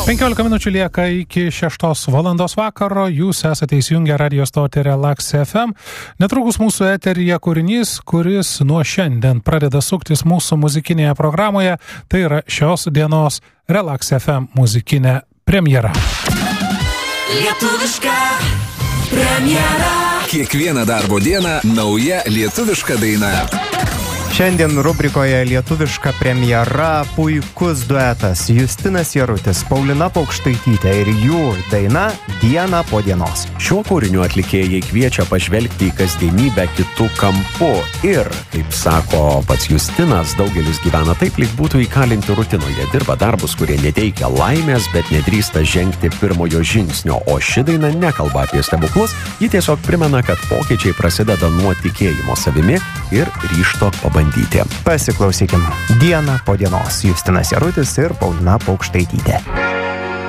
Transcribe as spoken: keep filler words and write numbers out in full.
penkiolika minučių lieka iki šeštos valandos vakaro. Jūs esate įsijungę radio stotį Relax F M. Netrukus mūsų eteryje kūrinys, kuris nuo šiandien pradeda suktis mūsų muzikinėje programoje. Tai yra šios dienos Relax F M muzikinė premjera. Lietuviška premjera. Kiekvieną darbo dieną nauja lietuviška daina. Šiandien rubrikoje lietuviška premjera puikus duetas Justinas Jarutis, Paulina Paukštaitytė ir jų daina Diena po dienos. Šiuo kūriniu atlikėjai kviečia pažvelgti į kasdienybę kitų kampų ir, kaip sako pats Justinas, daugelis gyvena taip, lyg būtų įkalinti rutinoje, dirba darbus, kurie neteikia laimės, bet nedrįsta žengti pirmojo žingsnio, o ši daina nekalba apie stebuklus, ji tiesiog primena, kad pokyčiai prasideda nuo tikėjimo savimi ir ryžto pabandyti. Pasiklausykim. Diena po dienos. Justinas Jarutis ir Paulina Paukštaitytė.